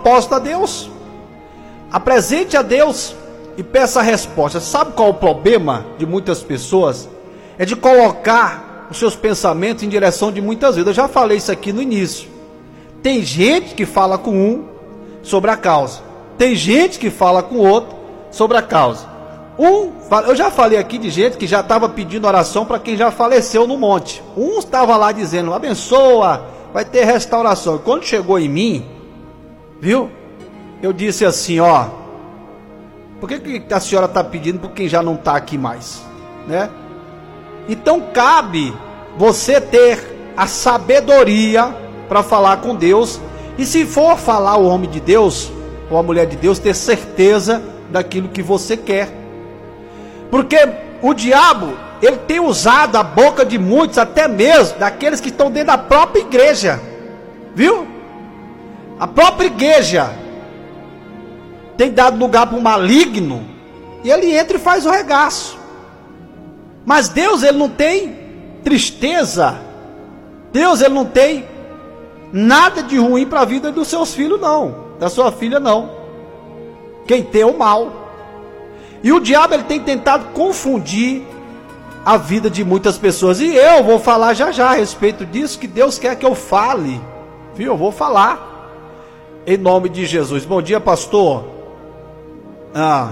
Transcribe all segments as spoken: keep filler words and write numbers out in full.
propósito a Deus. Apresente a Deus e peça a resposta. Sabe qual é o problema de muitas pessoas? É de colocar os seus pensamentos em direção de muitas vezes. Eu já falei isso aqui no início. Tem gente que fala com um sobre a causa. Tem gente que fala com o outro sobre a causa. Um, eu já falei aqui de gente que já estava pedindo oração para quem já faleceu no monte. Um estava lá dizendo, abençoa, vai ter restauração. Quando chegou em mim, viu? Eu disse assim, ó, por que, que a senhora está pedindo por quem já não está aqui mais, né? Então cabe você ter a sabedoria para falar com Deus, e se for falar o homem de Deus ou a mulher de Deus, ter certeza daquilo que você quer, porque o diabo, ele tem usado a boca de muitos, até mesmo daqueles que estão dentro da própria igreja, viu? A própria igreja tem dado lugar para o maligno, e ele entra e faz o regaço. Mas Deus, ele não tem tristeza, Deus, ele não tem nada de ruim para a vida dos seus filhos, não, da sua filha, não. Quem tem é o mal. E o diabo, ele tem tentado confundir a vida de muitas pessoas, e eu vou falar já já a respeito disso, que Deus quer que eu fale, viu? Eu vou falar em nome de Jesus. Bom dia, pastor. Ah.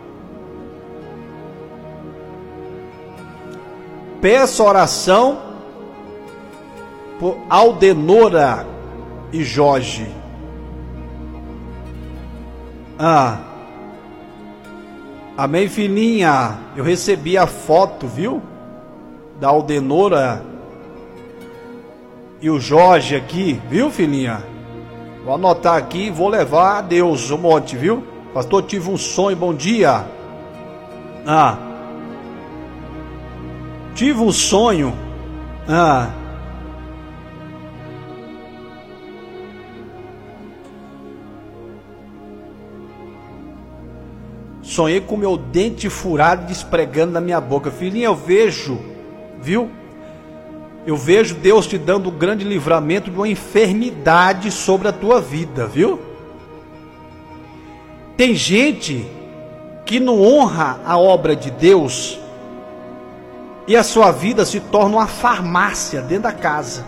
Peço oração por Aldenora e Jorge. Ah. Amém, filhinha. Eu recebi a foto, viu? Da Aldenora e o Jorge aqui, viu, filhinha? Vou anotar aqui e vou levar a Deus um monte, viu? Pastor, tive um sonho, bom dia. Ah. Tive um sonho. Ah. Sonhei com meu dente furado despregando na minha boca. Filhinha, eu vejo, viu? Eu vejo Deus te dando um grande livramento de uma enfermidade sobre a tua vida, viu? Tem gente que não honra a obra de Deus e a sua vida se torna uma farmácia dentro da casa.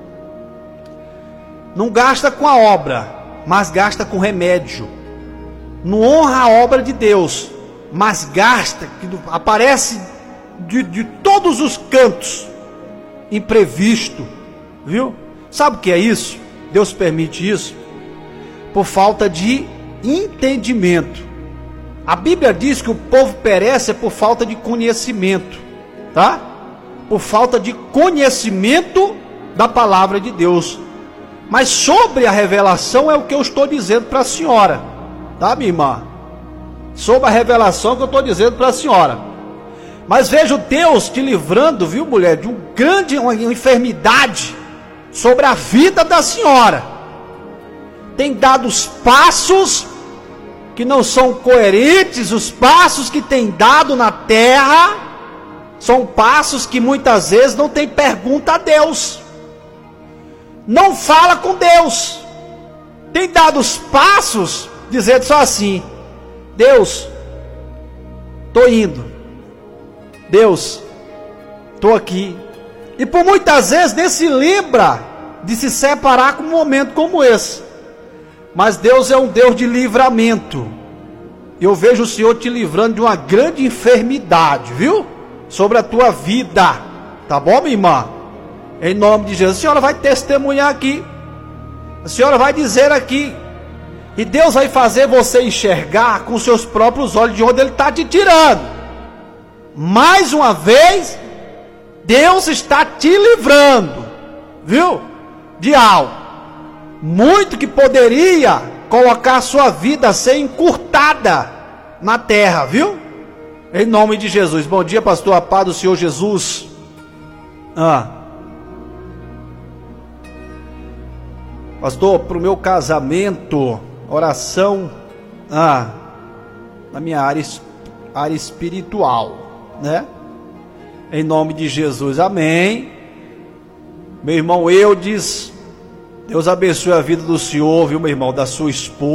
Não gasta com a obra, mas gasta com remédio. Não honra a obra de Deus, mas gasta, que aparece de, de todos os cantos, imprevisto, viu? Sabe o que é isso? Deus permite isso por falta de entendimento. A Bíblia diz que o povo perece por falta de conhecimento, tá? Por falta de conhecimento da palavra de Deus. Mas sobre a revelação é o que eu estou dizendo para a senhora, tá, minha irmã? Sobre a revelação que eu estou dizendo para a senhora. Mas vejo Deus te livrando, viu, mulher, de um grande, uma enfermidade sobre a vida da senhora. Tem dado os passos que não são coerentes, os passos que tem dado na terra são passos que muitas vezes não tem pergunta a Deus, não fala com Deus, tem dado os passos dizendo só assim: Deus, estou indo, Deus, estou aqui, e por muitas vezes nem se lembra de se separar com um momento como esse. Mas Deus é um Deus de livramento. Eu vejo o Senhor te livrando de uma grande enfermidade, viu? Sobre a tua vida, tá bom, minha irmã? Em nome de Jesus. A senhora vai testemunhar aqui, a senhora vai dizer aqui, e Deus vai fazer você enxergar com seus próprios olhos de onde Ele está te tirando. Mais uma vez, Deus está te livrando, viu? De algo muito que poderia colocar a sua vida a ser encurtada na terra, viu? Em nome de Jesus. Bom dia, pastor, a paz do Senhor Jesus. Ah. Pastor, para o meu casamento, oração, ah, na minha área, área espiritual, né? Em nome de Jesus, amém. Meu irmão Eudes, Deus abençoe a vida do senhor, viu, meu irmão, da sua esposa.